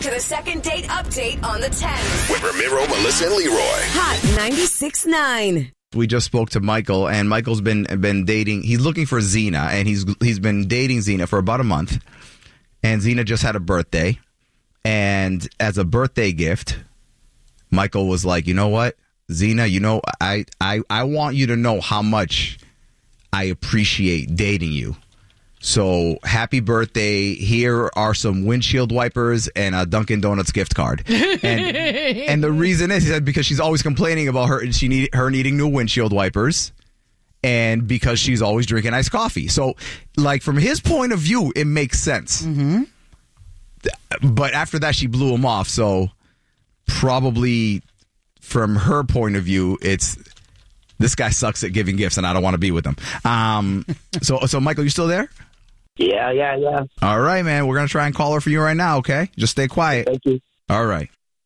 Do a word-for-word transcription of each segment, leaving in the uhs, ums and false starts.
To the second date update on the ten. With Ramiro, Melissa, and Leroy. Hot ninety-six point nine. We just spoke to Michael, and Michael's been been dating. He's looking for Zena, and he's he's been dating Zena for about a month. And Zena just had a birthday, and as a birthday gift, Michael was like, "You know what, Zena? You know, I I I want you to know how much I appreciate dating you. So happy birthday. Here are some windshield wipers and a Dunkin' Donuts gift card." And, and the reason is, he said, because she's always complaining about her she need her needing new windshield wipers, and because she's always drinking iced coffee. So, like, from his point of view, it makes sense. Mm-hmm. But after that, she blew him off. So probably from her point of view, it's this guy sucks at giving gifts, and I don't want to be with him. Um, so, so Michael, you still there? Yeah, yeah, yeah. All right, man. We're going to try and call her for you right now, okay? Just stay quiet. Thank you. All right.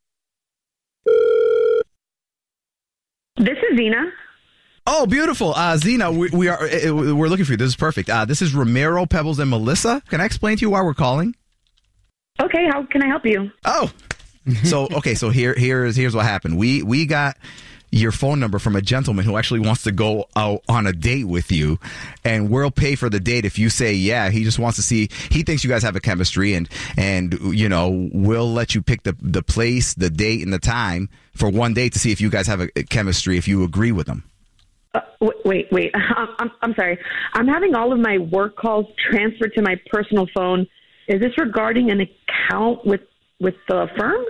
This is Zena. Oh, beautiful. Uh, Zena, we, we are, we're looking for you. This is perfect. Uh, this is Ramiro, Pebbles, and Melissa. Can I explain to you why we're calling? Okay, how can I help you? Oh. So, okay, so here, here is, here's what happened. We, we got your phone number from a gentleman who actually wants to go out on a date with you, and we'll pay for the date if you say yeah. He just wants to see, he thinks you guys have a chemistry, and and you know, we'll let you pick the the place, the date, and the time for one day to see if you guys have a, a chemistry, if you agree with them. Uh, wait, wait. I'm, I'm sorry. I'm having all of my work calls transferred to my personal phone. Is this regarding an account with with the firm?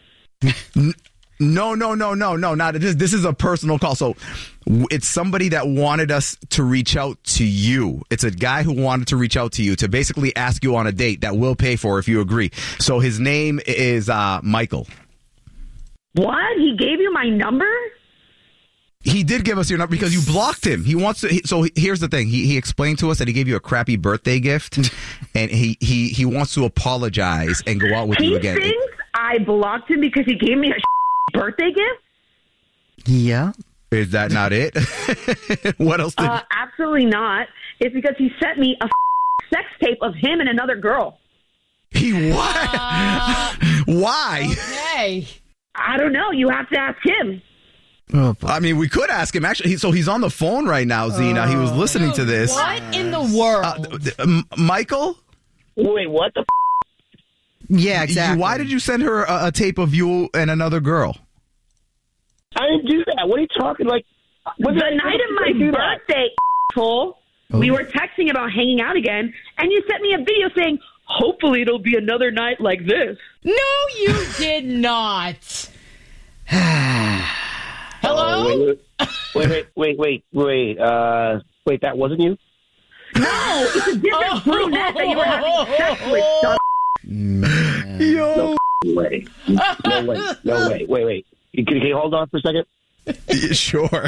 No, no, no, no, no, not this. This is a personal call. So it's somebody that wanted us to reach out to you. It's a guy who wanted to reach out to you to basically ask you on a date that we'll pay for if you agree. So his name is uh, Michael. What? He gave you my number? He did give us your number because you blocked him. He wants to. He, so here's the thing. He he explained to us that he gave you a crappy birthday gift, and he he he wants to apologize and go out with he you again. He thinks I blocked him because he gave me a birthday gift? Yeah. Is that not it? What else did... Uh, absolutely not. It's because he sent me a sex tape of him and another girl. He what? Uh, Why? Okay. I don't know. You have to ask him. Oh, I mean, we could ask him. Actually, he, so he's on the phone right now, Zena. He was listening Dude, to this. What in the world? Uh, M- Michael? Wait, what the f***? Yeah, exactly. Why did you send her a, a tape of you and another girl? I didn't do that. What are you talking like? The night of my birthday, asshole, oh. we were texting about hanging out again, and you sent me a video saying, hopefully it'll be another night like this. No, you did not. Hello? Oh, wait, wait, wait, wait, wait, wait, uh, wait, that wasn't you? No, it's a different oh. brunette that you were having sex with, son. Yo. No way. No way. No way. Wait, wait. Can, can you hold on for a second? Yeah, sure.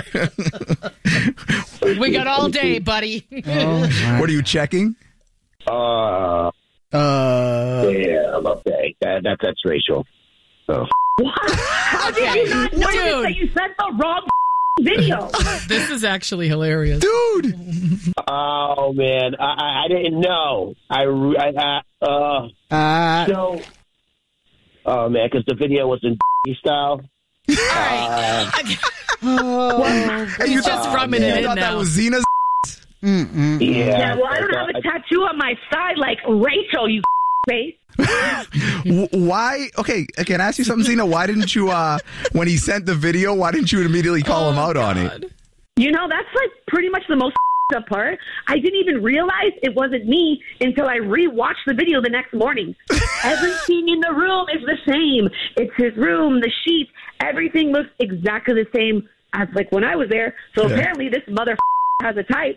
We got all day, buddy. Oh, what are you checking? Uh, uh, yeah, okay. That, that, that's racial. Oh. What? How did okay. you not notice Dude. that you sent the wrong video? This is actually hilarious. Dude! Oh, man. I, I, I didn't know. I, I, I uh, uh, so, oh, man, because the video was in style. Uh, well, you just uh, rubbing it in now. That was Zena's. Mm-mm. Yeah. Yeah, well, I don't have a tattoo on my side like Rachel, you face. Why? Okay, can I ask you something, Zena? Why didn't you, uh, when he sent the video, why didn't you immediately call oh, him out God. on it? You know, that's like pretty much the most up part. I didn't even realize it wasn't me until I rewatched the video the next morning. Everything in the room is the same. It's his room, the sheets, everything looks exactly the same as like when I was there. So yeah. Apparently this mother has a type.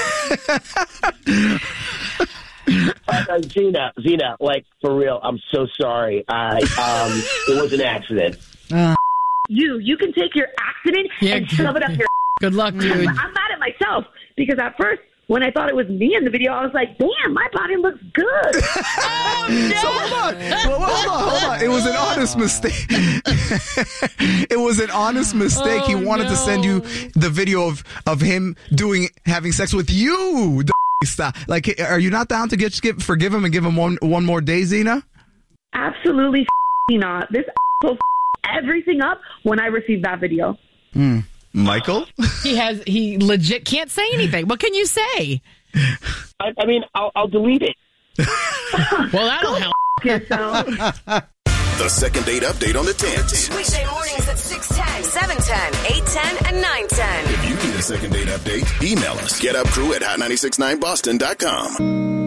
uh, Zena, Zena, like for real, I'm so sorry. I um, it was an accident. Uh. You, you can take your accident yeah, and shove it up your. Good luck, dude. I'm, I'm mad at myself because at first, when I thought it was me in the video, I was like, damn, my body looks good. Oh, no. So hold on. Well, hold on, hold on. It was an honest mistake. It was an honest mistake. Oh, he wanted no. to send you the video of, of him doing having sex with you. Stop. Like, are you not down to get, get forgive him and give him one one more day, Zena? Absolutely not. This asshole everything up when I received that video. Mm. Michael? He has. He legit can't say anything. What can you say? I, I mean, I'll, I'll delete it. Well, that'll help. Yourself. The Second Date Update on the tens. Weekday mornings at six ten, seven ten, eight ten, and nine ten. If you need a Second Date Update, email us. Get up crew at hot nine six nine boston dot com.